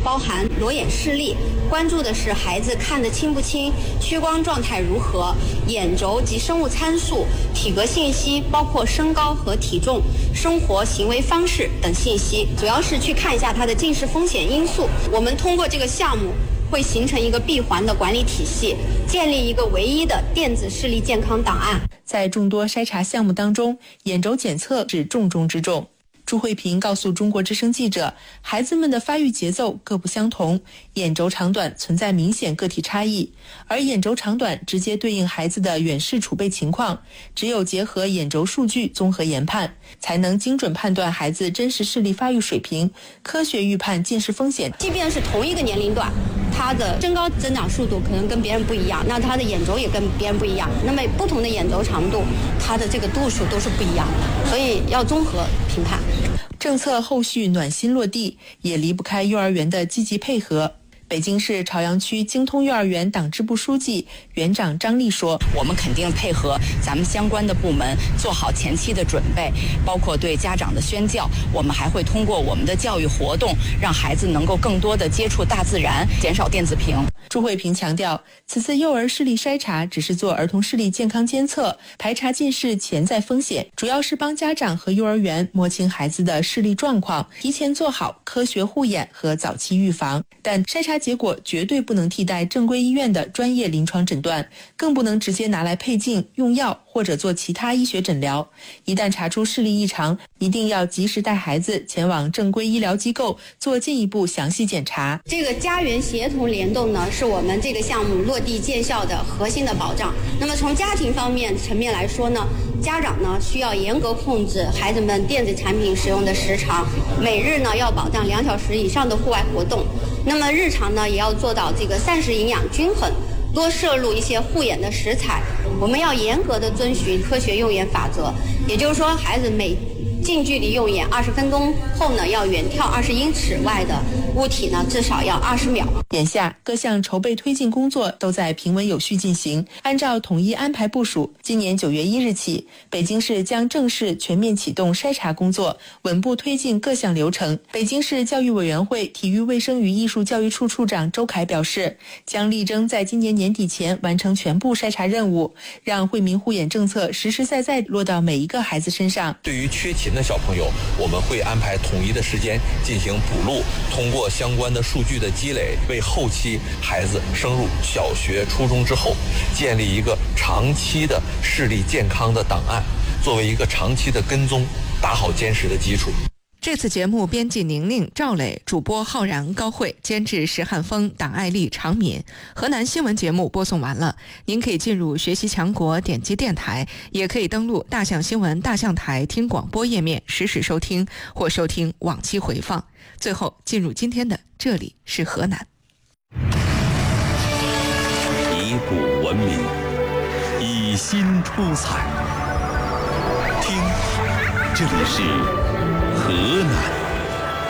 包含裸眼视力，关注的是孩子看得清不清、屈光状态如何、眼轴及生物参数、体格信息，包括身高和体重、生活行为方式等信息，主要是去看一下他的近视风险因素。我们通过这个项目会形成一个闭环的管理体系，建立一个唯一的电子视力健康档案。 在众多筛查项目当中，眼轴检测是重中之重。朱慧萍告诉中国之声记者，孩子们的发育节奏各不相同，眼轴长短存在明显个体差异，而眼轴长短直接对应孩子的远视储备情况，只有结合眼轴数据综合研判，才能精准判断孩子真实视力发育水平，科学预判近视风险。 即便是同一个年龄段，他的身高增长速度可能跟别人不一样，那他的眼轴也跟别人不一样，那么不同的眼轴长度，他的这个度数都是不一样的，所以要综合评判。 政策后续暖心落地，也离不开幼儿园的积极配合。北京市朝阳区京通幼儿园党支部书记、园长张丽说：“ 我们肯定配合咱们相关的部门做好前期的准备，包括对家长的宣教。我们还会通过我们的教育活动，让孩子能够更多的接触大自然，减少电子屏。” 朱慧萍强调，此次幼儿视力筛查只是做儿童视力健康监测，排查近视潜在风险，主要是帮家长和幼儿园摸清孩子的视力状况，提前做好科学护眼和早期预防。但筛查结果绝对不能替代正规医院的专业临床诊断，更不能直接拿来配镜、用药或者做其他医学诊疗。一旦查出视力异常，一定要及时带孩子前往正规医疗机构做进一步详细检查。 这个家园协同联动呢，是我们这个项目落地见效的核心的保障。那么从家庭方面层面来说呢，家长呢需要严格控制孩子们电子产品使用的时长，每日呢要保障2小时以上的户外活动。那么日常呢也要做到这个膳食营养均衡，多摄入一些护眼的食材。我们要严格的遵循科学用眼法则，也就是说，孩子每近距离用眼20分钟后呢，要远眺20英尺外的物体呢，至少要20秒。 眼下各项筹备推进工作都在平稳有序进行，按照统一安排部署，今年9月1日起，北京市将正式全面启动筛查工作，稳步推进各项流程。北京市教育委员会体育卫生与艺术教育处处长周凯表示，将力争在今年年底前完成全部筛查任务，让惠民护眼政策实实在在落到每一个孩子身上。 对于缺勤的小朋友，我们会安排统一的时间进行补录，通过相关的数据的积累，为后期孩子升入小学、初中之后，建立一个长期的视力健康的档案，作为一个长期的跟踪，打好坚实的基础。 这次节目编辑宁宁、赵磊，主播浩然、高慧，监制石汉峰、党爱丽、常敏。河南新闻节目播送完了，您可以进入学习强国点击电台，也可以登录大象新闻大象台听广播页面实时收听或收听往期回放。最后进入今天的这里是河南。 以古闻名，以新出彩。听，这里是河南。